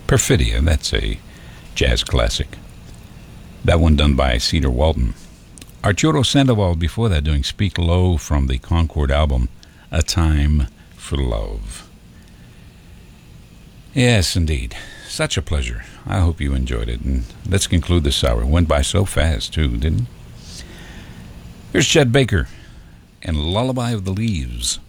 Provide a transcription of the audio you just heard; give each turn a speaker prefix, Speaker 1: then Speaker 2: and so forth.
Speaker 1: Perfidia, that's a jazz classic. That one done by Cedar Walton. Arturo Sandoval before that doing Speak Low from the Concord album, A Time for Love. Yes, indeed. Such a pleasure. I hope you enjoyed it. And let's conclude this hour. It went by so fast, too, didn't it? Here's Chet Baker and Lullaby of the Leaves.